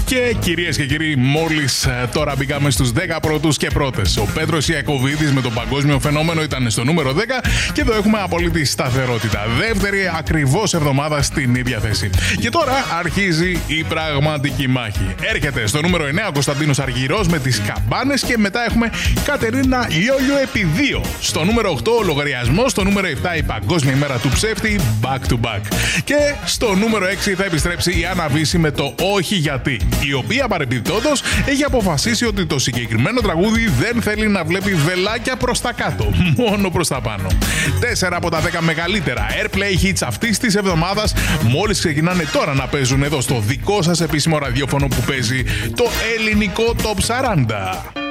Και κυρίες και κύριοι, μόλις τώρα μπήκαμε στους 10 πρώτους και πρώτες. Ο Πέτρος Ιακωβίδης με το παγκόσμιο φαινόμενο ήταν στο νούμερο 10 και εδώ έχουμε απόλυτη σταθερότητα. Δεύτερη ακριβώς εβδομάδα στην ίδια θέση. Και τώρα αρχίζει η πραγματική μάχη. Έρχεται στο νούμερο 9 ο Κωνσταντίνος Αργυρός με τις καμπάνες και μετά έχουμε Κατερίνα Λιόλιο επί 2. Στο νούμερο 8 ο λογαριασμός, στο νούμερο 7 η Παγκόσμια ημέρα του ψεύτη back to back. Και στο νούμερο 6 θα επιστρέψει η Άννα Βύση με το Όχι Γιατί, η οποία παρεμπιπτόντως έχει αποφασίσει ότι το συγκεκριμένο τραγούδι δεν θέλει να βλέπει βελάκια προς τα κάτω, μόνο προς τα πάνω. 4 από τα 10 μεγαλύτερα airplay hits αυτής της εβδομάδας μόλις ξεκινάνε τώρα να παίζουν εδώ στο δικό σας επίσημο ραδιόφωνο που παίζει το ελληνικό Top 40.